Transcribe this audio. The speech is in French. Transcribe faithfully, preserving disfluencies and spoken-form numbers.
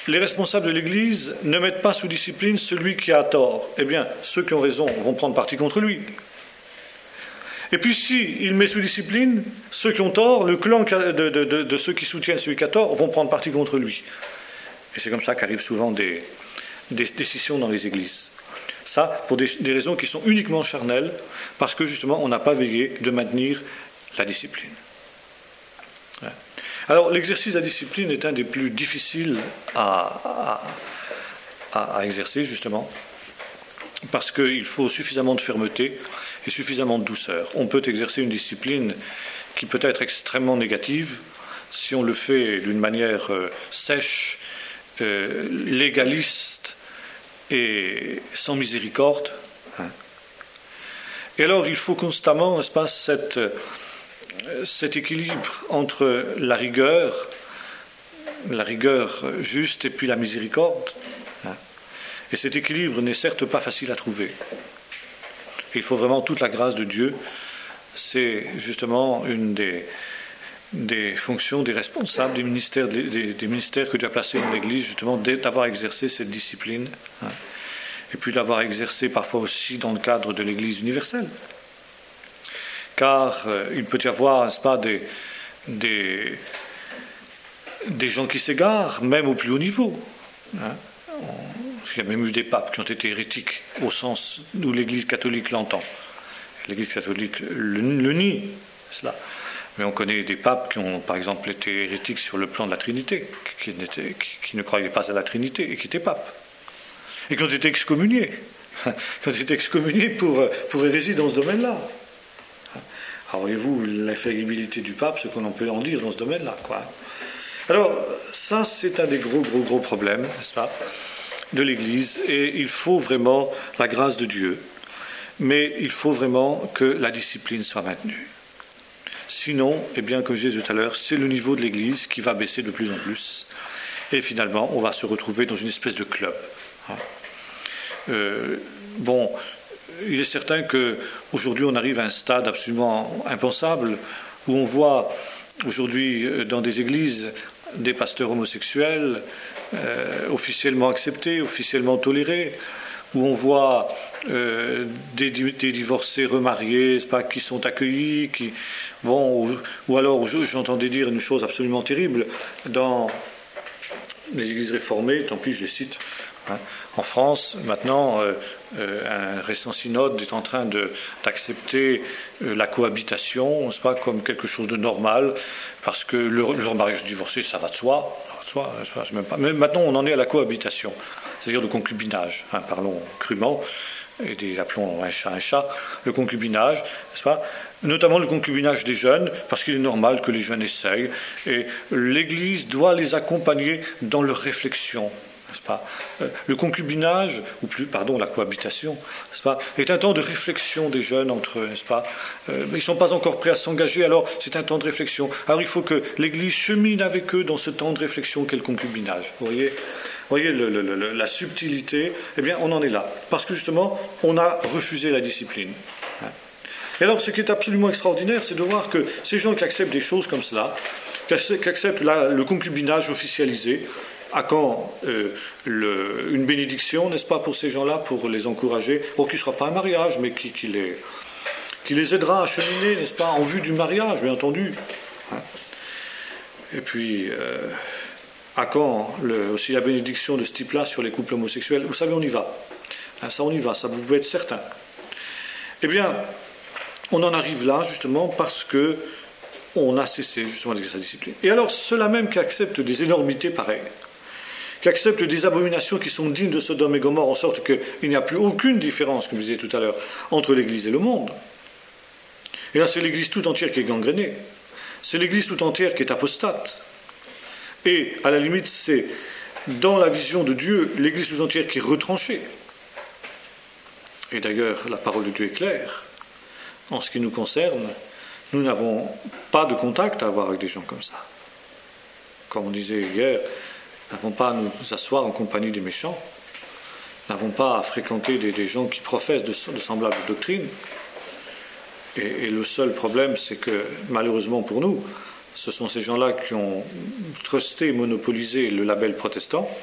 les responsables de l'Église ne mettent pas sous discipline celui qui a tort. Eh bien, ceux qui ont raison vont prendre parti contre lui. Et puis si il met sous discipline ceux qui ont tort, le clan de, de, de, de ceux qui soutiennent celui qui a tort vont prendre parti contre lui. Et c'est comme ça qu'arrivent souvent des, des décisions dans les églises. Ça, pour des, des raisons qui sont uniquement charnelles, parce que justement on n'a pas veillé de maintenir la discipline. Ouais. Alors l'exercice de la discipline est un des plus difficiles à, à, à, à exercer justement, parce qu'il faut suffisamment de fermeté et suffisamment de douceur. On peut exercer une discipline qui peut être extrêmement négative si on le fait d'une manière euh, sèche, euh, légaliste et sans miséricorde. Hein. Et alors il faut constamment, n'est-ce pas, cette, euh, cet équilibre entre la rigueur, la rigueur juste et puis la miséricorde. Hein. Et cet équilibre n'est certes pas facile à trouver. Il faut vraiment toute la grâce de Dieu. C'est justement une des, des fonctions des responsables des ministères, des, des, des ministères que Dieu a placés dans l'Église, justement, d'avoir exercé cette discipline. Hein, et puis d'avoir exercé parfois aussi dans le cadre de l'Église universelle. Car euh, il peut y avoir, n'est-ce pas, des, des, des gens qui s'égarent, même au plus haut niveau. Hein. Il y a même eu des papes qui ont été hérétiques, au sens où l'Église catholique l'entend. L'Église catholique le, le nie, cela. Mais on connaît des papes qui ont, par exemple, été hérétiques sur le plan de la Trinité, qui, qui, qui ne croyaient pas à la Trinité et qui étaient papes. Et qui ont été excommuniés. Qui ont été excommuniés pour, pour hérésie dans ce domaine-là. Alors, voyez-vous, l'infaillibilité du pape, ce qu'on peut en dire dans ce domaine-là, quoi. Alors, ça, c'est un des gros, gros, gros problèmes, n'est-ce pas, de l'Église, et il faut vraiment la grâce de Dieu, mais il faut vraiment que la discipline soit maintenue. Sinon, eh bien, comme je disais tout à l'heure, c'est le niveau de l'Église qui va baisser de plus en plus, et finalement, on va se retrouver dans une espèce de club. Hein. Euh, bon, il est certain qu'aujourd'hui, on arrive à un stade absolument impensable, où on voit aujourd'hui dans des églises des pasteurs homosexuels euh, officiellement acceptés, officiellement tolérés, où on voit euh, des, des divorcés remariés, c'est pas, qui sont accueillis, qui, bon, ou, ou alors j'entendais dire une chose absolument terrible dans les églises réformées, tant pis je les cite, hein, en France, maintenant, euh, euh, un récent synode est en train de, d'accepter euh, la cohabitation, c'est pas, comme quelque chose de normal, parce que le, le mariage divorcé, ça va de soi, ça va de soi, c'est pas, c'est même pas. Mais maintenant, on en est à la cohabitation, c'est-à-dire le concubinage, hein, parlons crûment, et des, appelons un chat un chat, le concubinage, n'est-ce pas, notamment le concubinage des jeunes, parce qu'il est normal que les jeunes essayent, et l'Église doit les accompagner dans leur réflexion. Pas. Le concubinage, ou plus, pardon, la cohabitation, n'est-ce pas, est un temps de réflexion des jeunes entre eux, n'est-ce pas, euh, ils ne sont pas encore prêts à s'engager, alors c'est un temps de réflexion. Alors il faut que l'Église chemine avec eux dans ce temps de réflexion qu'est le concubinage. Vous voyez, vous voyez le, le, le, la subtilité, eh bien on en est là, parce que justement, on a refusé la discipline. Et alors ce qui est absolument extraordinaire, c'est de voir que ces gens qui acceptent des choses comme cela, qui acceptent la, le concubinage officialisé, à quand euh, le, une bénédiction, n'est-ce pas, pour ces gens-là, pour les encourager, pour qu'il ne sera pas un mariage, mais qui, qui, les, qui les aidera à cheminer, n'est-ce pas, en vue du mariage, bien entendu. Hein. Et puis, euh, à quand le, aussi la bénédiction de ce type-là sur les couples homosexuels? Vous savez, on y va. Hein, ça, on y va, ça, vous pouvez être certain. Eh bien, on en arrive là, justement, parce que on a cessé, justement, d'exercer sa discipline. Et alors, ceux-là même qui acceptent des énormités pareilles, qui acceptent des abominations qui sont dignes de Sodome et Gomorrhe, en sorte qu'il n'y a plus aucune différence, comme je disais tout à l'heure, entre l'Église et le monde. Et là, c'est l'Église tout entière qui est gangrénée. C'est l'Église tout entière qui est apostate. Et, à la limite, c'est, dans la vision de Dieu, l'Église tout entière qui est retranchée. Et d'ailleurs, la parole de Dieu est claire. En ce qui nous concerne, nous n'avons pas de contact à avoir avec des gens comme ça. Comme on disait hier, nous n'avons pas à nous asseoir en compagnie des méchants, nous n'avons pas à fréquenter des, des gens qui professent de, de semblables doctrines. Et, et le seul problème, c'est que, malheureusement pour nous, ce sont ces gens-là qui ont trusté, monopolisé le label protestant,